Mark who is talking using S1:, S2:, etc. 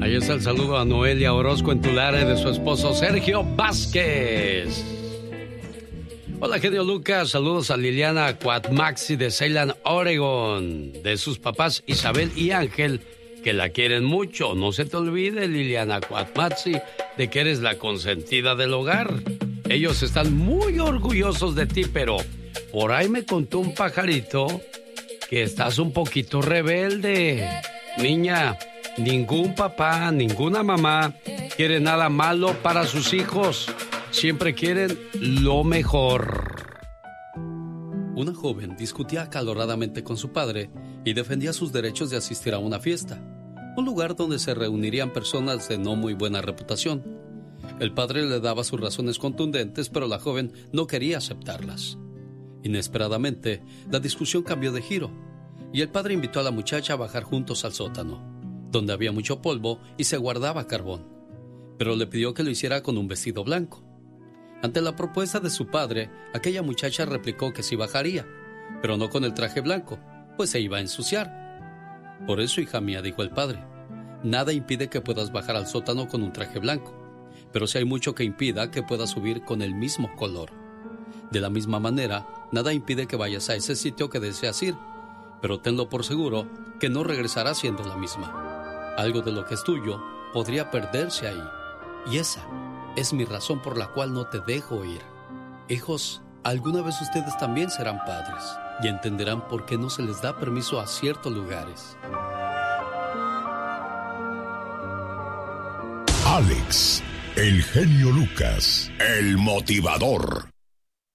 S1: Ahí está el saludo a Noelia Orozco en Tulare de su esposo Sergio Vázquez. Hola, genio Lucas. Saludos a Liliana Cuatmaxi de Ceylan, Oregon, de sus papás Isabel y Ángel, que la quieren mucho. No se te olvide, Liliana Cuatmaxi, de que eres la consentida del hogar. Ellos están muy orgullosos de ti, pero por ahí me contó un pajarito que estás un poquito rebelde. Niña, ningún papá, ninguna mamá quiere nada malo para sus hijos. Siempre quieren lo mejor. Una joven discutía acaloradamente con su padre y defendía sus derechos de asistir a una fiesta, un lugar donde se reunirían personas de no muy buena reputación. El padre le daba sus razones contundentes, pero la joven no quería aceptarlas. Inesperadamente, la discusión cambió de giro y el padre invitó a la muchacha a bajar juntos al sótano, donde había mucho polvo y se guardaba carbón, pero le pidió que lo hiciera con un vestido blanco. Ante la propuesta de su padre, aquella muchacha replicó que sí bajaría, pero no con el traje blanco, pues se iba a ensuciar. Por eso, hija mía, dijo el padre, nada impide que puedas bajar al sótano con un traje blanco, pero sí hay mucho que impida que puedas subir con el mismo color. De la misma manera, nada impide que vayas a ese sitio que deseas ir, pero tenlo por seguro que no regresarás siendo la misma. Algo de lo que es tuyo podría perderse ahí, y esa es mi razón por la cual no te dejo ir. Hijos, alguna vez ustedes también serán padres y entenderán por qué no se les da permiso a ciertos lugares.
S2: Alex, el genio Lucas, el motivador.